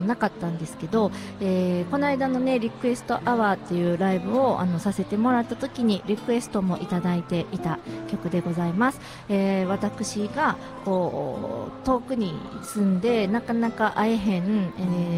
なかったんですけど、この間のねリクエストアワーっていうライブをさせてもらった時にリクエストもいただいていた曲でございます。私がこう遠くに住んでなかなか会えへん、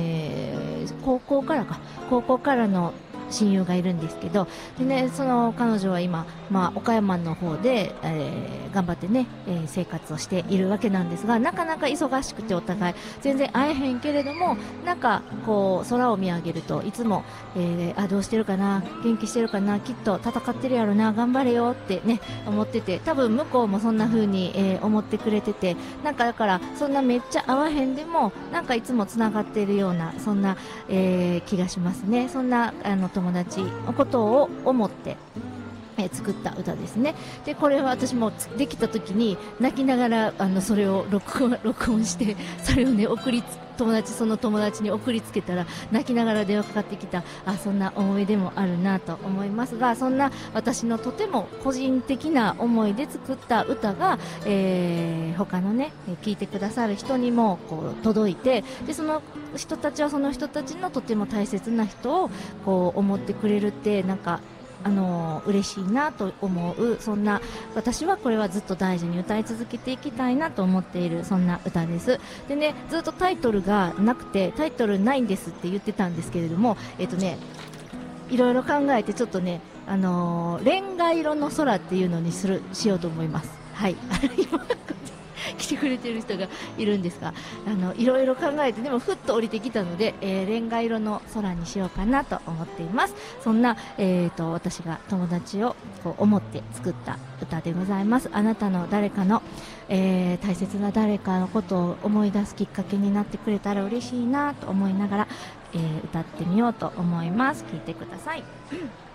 高校からの親友がいるんですけど、でね、その彼女は今、岡山の方で、頑張ってね、生活をしているわけなんですが、なかなか忙しくてお互い全然会えへんけれども、なんかこう空を見上げるといつも、どうしてるかな、元気してるかな、きっと戦ってるやろな、頑張れよってね思ってて、多分向こうもそんな風に、思ってくれてて、なんかだからそんなめっちゃ会わへんでもなんかいつもつながっているようなそんな、気がしますね。そんな友達のことを思って作った歌ですね。でこれは私もできた時に泣きながらそれを録音してそれをねその友達に送りつけたら泣きながら電話かかってきた。そんな思い出もあるなと思いますが、そんな私のとても個人的な思いで作った歌が、他のね聴いてくださる人にもこう届いて、でその人たちはその人たちのとても大切な人をこう思ってくれるって、なんか嬉しいなと思う、そんな私はこれはずっと大事に歌い続けていきたいなと思っているそんな歌です。でね、ずっとタイトルがなくてタイトルないんですって言ってたんですけれども、いろいろ考えてちょっとね、レンガ色の空っていうのにしようと思います。はい。今来てくれてる人がいるんですが、いろいろ考えて、でもふっと降りてきたので、レンガ色の空にしようかなと思っています。そんな、私が友達をこう思って作った歌でございます。あなたの誰かの、大切な誰かのことを思い出すきっかけになってくれたら嬉しいなと思いながら、歌ってみようと思います。聞いてください。